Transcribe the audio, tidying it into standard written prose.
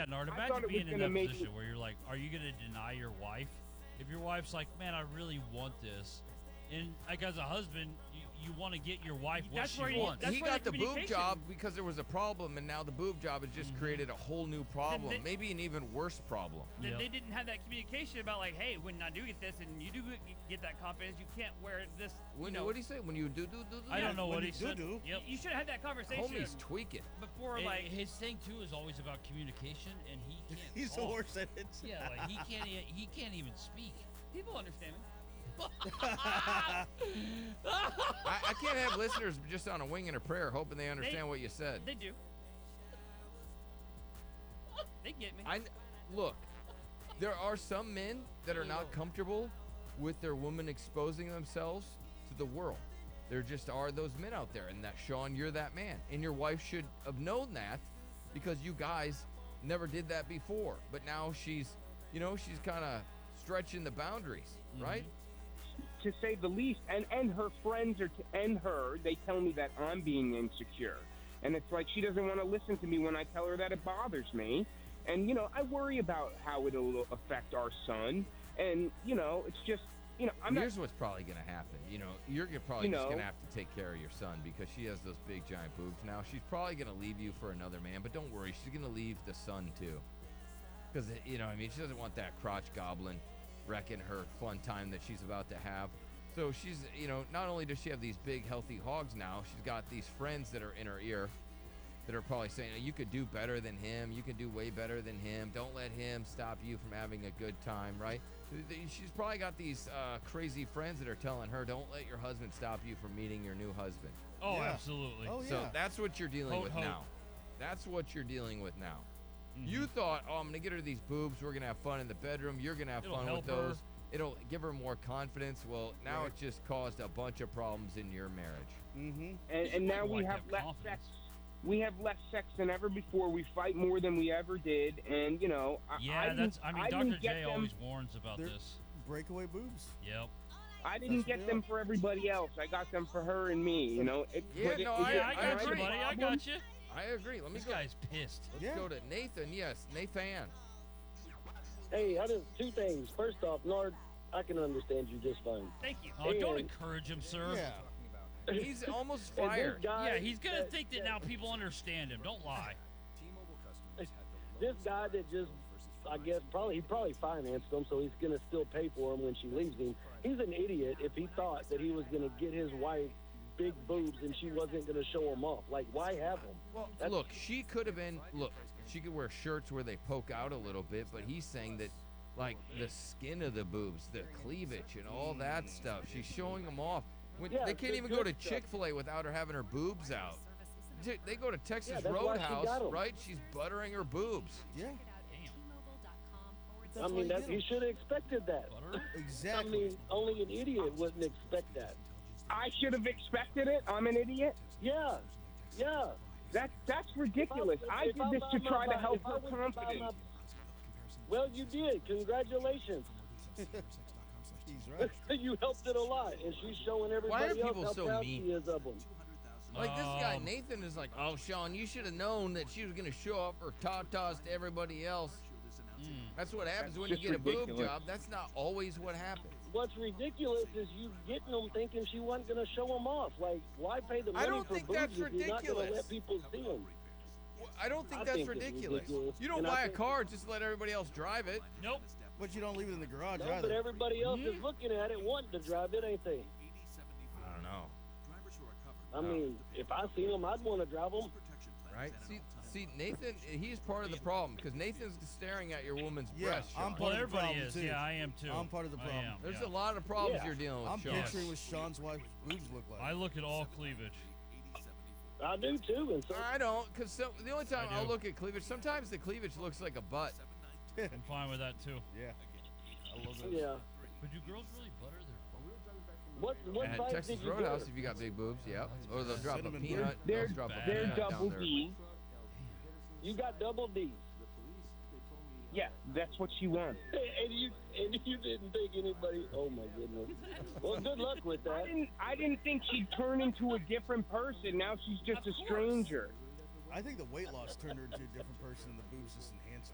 Nard, I thought imagine it was being in gonna that make position where you're like, are you going to deny your wife? If your wife's like, man, I really want this. And like as a husband, you want to get your wife what That's she where you- wants. that's He why got the the boob communication- job because there was a problem, and now the boob job has just created a whole new problem, they- maybe an even worse problem. Then Yep. they didn't have that communication about like, hey, when I do get this and you do get that confidence, you can't wear this. When, you know, what do you say? When you do? I don't know when what you he said. do. Yep. you should have had that conversation Homie's tweaking. before, And like. his thing too is always about communication, and he can't. He's the talk. worst at it. Yeah, like he can't even speak. People understand me. I can't have listeners just on a wing and a prayer hoping they understand what you said. They do. They get me. Look, there are some men that are not comfortable with their woman exposing themselves to the world. There just are those men out there, and that, Sean, you're that man. And your wife should have known that because you guys never did that before. But now she's kind of stretching the boundaries, right? To say the least, and her friends and her, they tell me that I'm being insecure, and it's like she doesn't want to listen to me when I tell her that it bothers me, and I worry about how it'll affect our son, and it's just Here's what's probably going to happen. You're probably just going to have to take care of your son because she has those big giant boobs now. She's probably going to leave you for another man, but don't worry, she's going to leave the son too, because she doesn't want that crotch goblin wrecking her fun time that she's about to have. So she's, not only does she have these big healthy hogs now, she's got these friends that are in her ear that are probably saying, you could do better than him, you can do way better than him, don't let him stop you from having a good time, right? She's probably got these crazy friends that are telling her, don't let your husband stop you from meeting your new husband. Oh, Yeah. absolutely. Oh, yeah. So that's what you're dealing with Ho. now. That's what you're dealing with now. You thought, I'm going to get her these boobs. We're going to have fun in the bedroom. You're going to have It'll fun with help her. those. It'll give her more confidence. Well, now Right. it just caused a bunch of problems in your marriage. and now we Like have that less confidence. sex. We have less sex than ever before. We fight more than we ever did, and Yeah, I Dr. didn't get J them. always warns about They're- this. Breakaway boobs. Yep. I didn't That's get what them they for everybody else. I got them for her and me. Yeah, no, I got you, agree. buddy. I got you. I agree. Let me This go. guy's pissed. Let's Yeah. go to Nathan. Yes, Nathan. Hey, two things. First off, Nard, I can understand you just fine. Thank you. Oh, don't And- encourage him, sir. Yeah. He's almost And this fired. guy, Yeah, he's gonna think that now people understand him. Don't lie. This guy that just, I guess, he probably financed them, so he's going to still pay for them when she leaves him. He's an idiot if he thought that he was going to get his wife big boobs and she wasn't going to show them off. Like, why have them? Well, look, she could have been. Look, she could wear shirts where they poke out a little bit, but he's saying that, like, the skin of the boobs, the cleavage, and all that stuff. She's showing them off. Yeah, They can't the even go to good stuff. Chick-fil-A without her having her boobs out. They go to Texas Yeah, that's why she got Roadhouse, 'em. right? She's buttering her boobs. Yeah. I why mean, you get you 'em. should have expected that. Butter? I Exactly. mean, only an idiot wouldn't expect that. I should have expected it. I'm an idiot. Yeah, yeah. That's ridiculous. I did this to try to help her confidence. Well, you did. Congratulations. He's right. You helped it a lot, and she's showing everybody else people how so proud mean? she is of them. Like this guy Nathan is like, oh, Sean, you should have known that she was going to show off her tatas to everybody else. That's what happens That's when you just get a boob ridiculous. job. That's not always what happens. What's ridiculous is you getting them thinking she wasn't going to show them off. Like, why pay the money don't for think boobs that's if you're not going to ridiculous. let people see them? I don't think I that's think it's ridiculous. ridiculous. You don't And I buy a think- car just to let everybody else drive it. Nope. But you don't leave it in the garage No, but either. everybody else is looking at it, wanting to drive it, ain't they? I don't know. I mean, if I seen them, I'd want to drive them. Right? See, Nathan, he's part of the problem because Nathan's staring at your woman's Yeah, breast. I'm Sean. part Well, of the everybody problem, is. too. Yeah, I am too. I'm part of the I problem. There's yeah. a lot of problems Yeah. you're dealing with, I'm Sean. picturing what Sean's wife's boobs look like. I look at all cleavage. I do too, and so I don't, because the only time I do. I'll look at cleavage, sometimes the cleavage looks like a butt. I'm fine with that too. Yeah. I love that. yeah. But do girls really butter their? What At size Texas did you Roadhouse, get? if you got big boobs, yeah. Or they'll drop a Cinnamon peanut. They're They'll drop a bad. they're peanut down double there. D. You got double D's. Yeah, that's what she wants. And you didn't think anybody. Oh my goodness. Well, good luck with I that. didn't think she'd turn into a different person. Now she's just a stranger. I think the weight loss turned her into a different person and the boobs just enhanced